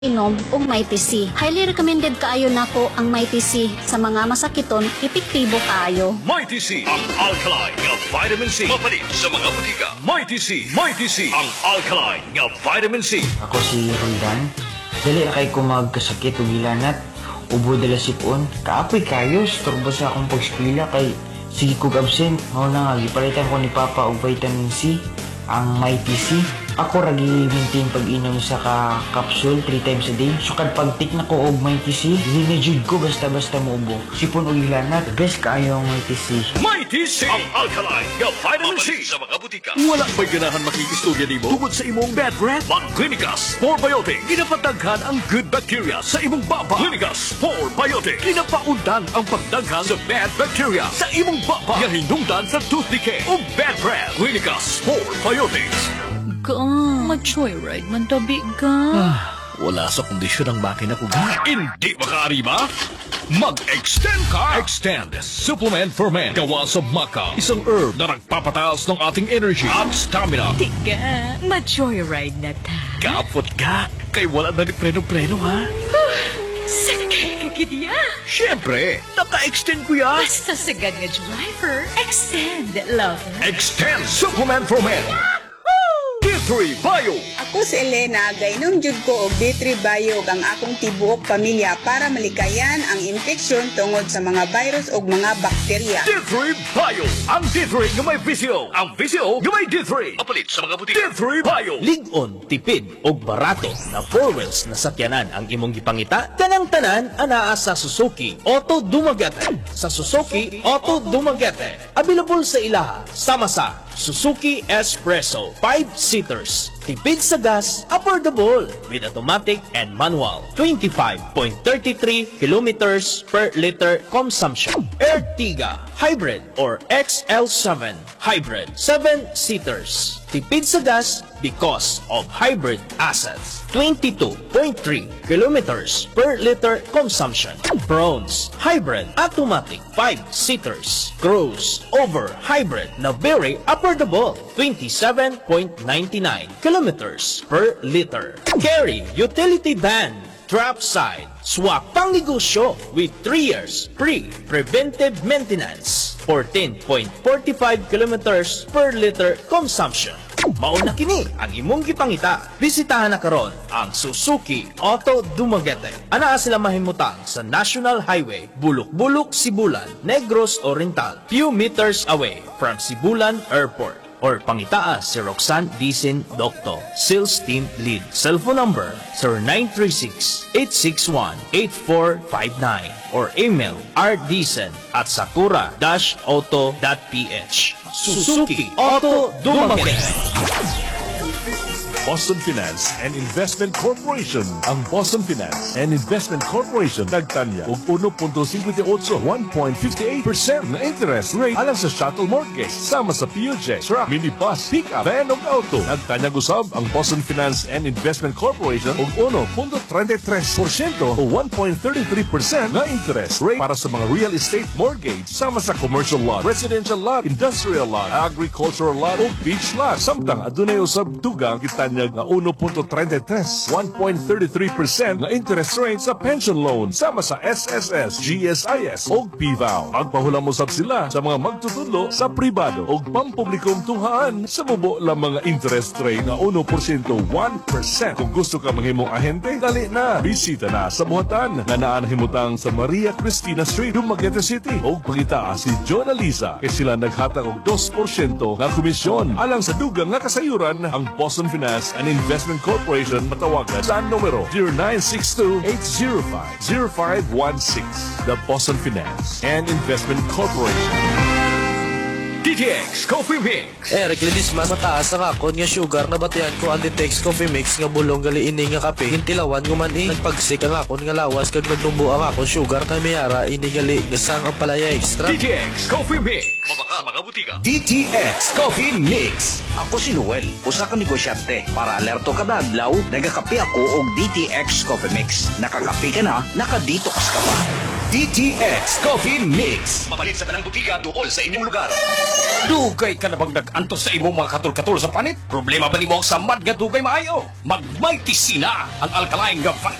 Inom og Mighty C. Highly recommended kaayo nako ang Mighty C sa mga masakiton, epektibo kaayo. Mighty C, ang alkaline nga vitamin C. Mapalit sa mga butika. Mighty C, ang alkaline nga vitamin C. Ako si Roldan. Dali na kay ko magkasakit o gilanat. Ubo dala sipon. Kaapoy kayo. Storbo sa akong pag-eskwela kay sige kog absent. Mao na nga, gipalitan ko ni Papa og vitamin C. Ang Mighty C. Ako ragi maintain pag-inom sa capsule 3 times a day. Sukad pag-tik na ko og Mighty C. Dinejud ko basta-basta maubo. Sipon o gilanat. Best kaayo ang Mighty C. Mighty C, ang alkaline nga vitamin C. Sa mga butika. Wala ba'y ganahan makikistorya nimo tungod sa imong bad breath? Mag-Clinicus 4Biotic. Ginapataghan ang good bacteria sa imong baba. Clinicus 4Biotic. Ginapaundan ang pagdaghan sa bad bacteria sa imong baba. Gahinungdan sa tooth decay o bad breath. Clinicus 4Biotic. Mag-joyride man tabi ka. Wala sa kondisyon ang makina ko. Hindi makaariba? Mag-extend ka! Extend Supplement for Men. Gawa sa maca. Isang herb na nagpapataas ng ating energy at stamina. Tika, mag-joyride na ta. Kapot ka! Kay wala na ni preno-preno, ha? Sakay ka gidya. Siyempre! Naka-extend ko yan! Basta sagad nga driver, extend, lover. Extend Supplement for Men. D3 Bio. Ako si Elena, gainom jud ko og D3 Biog ang akong tibuok pamilya para malikayan ang infeksyon tungod sa mga virus ug mga bakterya. D3 Bio. Ang D3 nga may VCO. Ang VCO nga may D3. Papalit sa mga butika. D3 Bio. Ligon, tipid o barato na 4 wheels na sakyanan ang imong gipangita, kanang tanan anaa sa Suzuki Auto Dumaguete. Sa Suzuki Auto Dumaguete, available sa ilaha sama sa Suzuki Espresso 5-seaters. Tipid sa gas, affordable with automatic and manual. 25.33 kilometers per liter consumption. Ertiga Hybrid or XL7 Hybrid 7-seaters. Tipid sa gas because of hybrid assets. 22.3 kilometers per liter consumption. Bronze Hybrid Automatic 5-seaters. Cruise Over Hybrid na very affordable. 27.99 kilometers per liter. Carry Utility Van Drop Side Swak Pangnegosyo with 3 years free preventive maintenance. 14.45 kilometers per liter consumption. Mauna kini ang imong gipangita. Bisitahan na karon ang Suzuki Auto Dumaguete. Anaa sila mahimutang sa National Highway, Bulok-Bulok, Sibulan, Negros Oriental, few meters away from Sibulan Airport. Or pangitaa si Roxanne Dicen Docto, Sales Team Lead. Cellphone number 0936-861-8459 or email rdicen@sakura-auto.ph. Suzuki Auto Dumaguete. Boston Finance and Investment Corporation. Ang Boston Finance and Investment Corporation nagtanya og 1.58 na interest rate alang sa shuttle mortgage sama sa PUJ, truck, minibus, pickup, van ug auto. Nagtanya gusab ang Boston Finance and Investment Corporation og 1.33% o 1.33% na interest rate para sa mga real estate mortgage sama sa commercial lot, residential lot, industrial lot, agricultural lot ug beach lot. Samtang adunay usab dugang kita nga 1.33, 1.33% na interest rate sa pension loan sama sa SSS, GSIS o PVAL. Magpahulam mo sab sila sa mga magtutudlo sa pribado o pampublikong tunghaan sa bubo lang mga interest rate na 1%, 1%. Kung gusto ka manghimong ahente, dali na. Bisita na sa buhatan na naan himutang sa Maria Cristina Street, Dumaguete City o pangita si John Aliza kay sila naghatag og 2% nga komisyon. Alang sa dugang nga kasayuran, ang Boston Finance and Investment Corporation matawagan sa numero 0962-805-0516. The Boston Finance and Investment Corporation. DTX Coffee Mix. Recladis man mataas ang akon nga sugar na batayan ko ang DTX Coffee Mix nga bulong gali ini nga kape. Hintilawan ko man nagpagsik ang akon nga lawas kag nagtumbo ang akon sugar kay mayara ini gali gasang ang palaya extra. DTX Coffee Mix. Mabaka mga butika. DTX Coffee Mix. Ako si Noel, usa ka negosyante. Para alerto kada adlaw, nagakape ako og DTX Coffee Mix. Nakakape ka na, nakadetox ka pa. DTX Coffee Mix. Mapalit sa tanang butika duol sa inyong lugar. Dugay ka na bang nag-antos sa imong mga katul-katul sa panit? Problema ba nimo sa mad nga dugay maayo? Magmighty Sina, ang alkaline nga